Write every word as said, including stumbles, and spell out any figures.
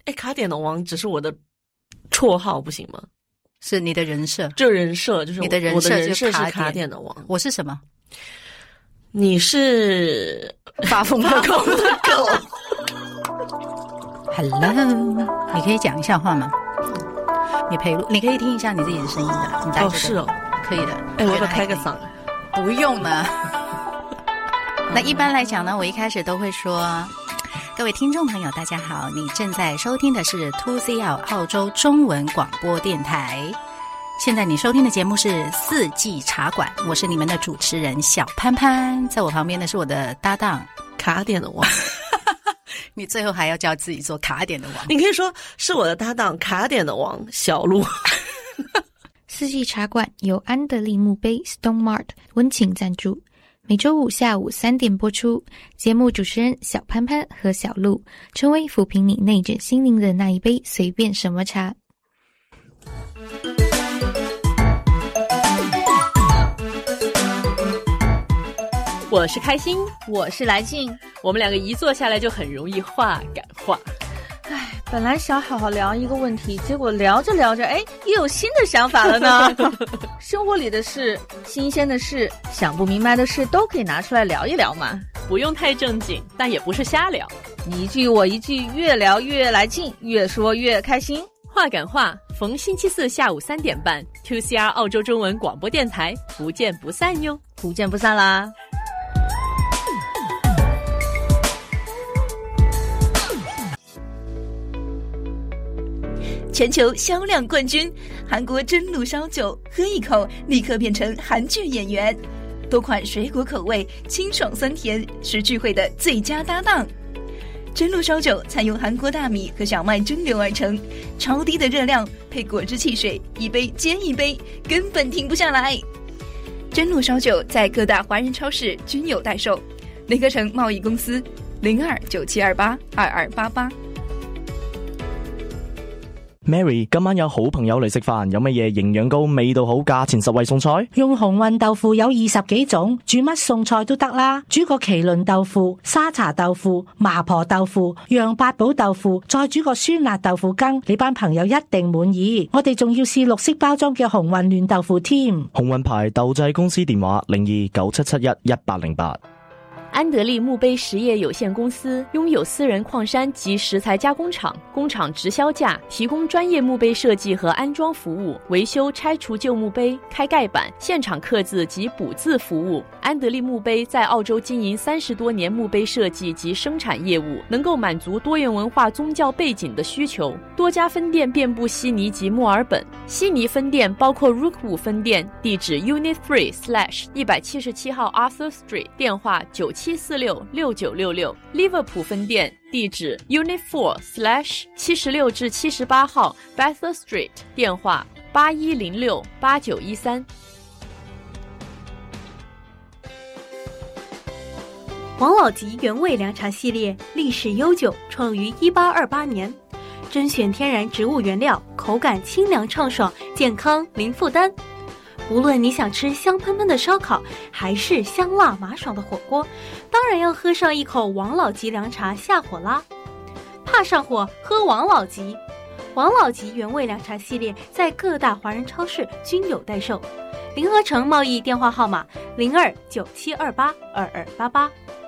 哎，卡点的王只是我的绰号不行吗？ 是你的人设， 这人设就是你的人设， 我的人设是卡点的王。 我是什么？ 你是发疯的狗的狗。 Hello， 你可以讲一下话吗？你陪录，你可以听一下你自己的声音的。你哦，是哦， 可以的。 哎，我要开个嗓。 不用了。那一般来讲呢，我一开始都会说。各位听众朋友大家好，你正在收听的是 two C L 澳洲中文广播电台。现在你收听的节目是四季茶馆，我是你们的主持人小潘潘，在我旁边的是我的搭档卡点的王。 你最后还要叫自己做卡点的王， 你可以说是我的搭档卡点的王小鹿。 四季茶馆由安德利墓碑 Stone Mart 温情赞助，每周五下午三点播出。节目主持人小潘潘和小鹿，成为抚平你内卷心灵的那一杯随便什么茶。 我是开心， 我是来劲， 我们两个一坐下来就很容易话赶话。 唉，本来想好好聊一个问题，结果聊着聊着，哎，又有新的想法了呢。生活里的事、新鲜的事、想不明白的事，都可以拿出来聊一聊嘛。 不用太正经，但也不是瞎聊。 你一句我一句，越聊越来劲，越说越开心。 话赶话，逢星期四下午三点半 two C R 澳洲中文广播电台，不见不散哟， 不见不散啦。 全球销量冠军韩国真露烧酒，喝一口立刻变成韩剧演员。多款水果口味，清爽酸甜，是聚会的最佳搭档。真露烧酒采用韩国大米和小麦蒸馏而成，超低的热量配果汁汽水，一杯接一杯，根本停不下来。真露烧酒在各大华人超市均有代售，联合城贸易公司零二九七二八二二八八。 Mary， 今晚有好朋友嚟食飯，有乜嘢營養高、味道好、價錢實惠餸菜？ 用紅運豆腐有二十幾種，煮乜餸菜都得啦。煮個麒麟豆腐、沙茶豆腐、麻婆豆腐、羊八寶豆腐，再煮個酸辣豆腐羹，你班朋友一定滿意。我哋仲要試綠色包裝嘅紅運嫩豆腐添。 紅運牌豆製公司電話零二九七七一一八零八。 安德利墓碑实业有限公司拥有私人矿山及石材加工厂，工厂直销价，提供专业墓碑设计和安装服务，维修、拆除旧墓碑、开盖板、现场刻字及补字服务。安德利墓碑在澳洲经营三十多年墓碑设计及生产业务，能够满足多元文化宗教背景的需求。多家分店遍布悉尼及墨尔本。悉尼分店包括 Rookwood 分店，地址 Unit three slash 一百七十七号 Arthur Street， 电话九七四六六九六六。利物浦分店地址 Unit four slash 七十六至七十八号 Bathurst Street， 电话八一零六八九一三。 王老吉原味凉茶系列历史悠久，创于一八二八年，甄选天然植物原料，口感清凉畅爽，健康零负担。无论你想吃香喷喷的烧烤，还是香辣麻爽的火锅，当然要喝上一口王老吉凉茶下火啦。怕上火，喝王老吉。王老吉原味凉茶系列在各大华人超市均有代售。联合城贸易电话号码零二九七二八二二八八。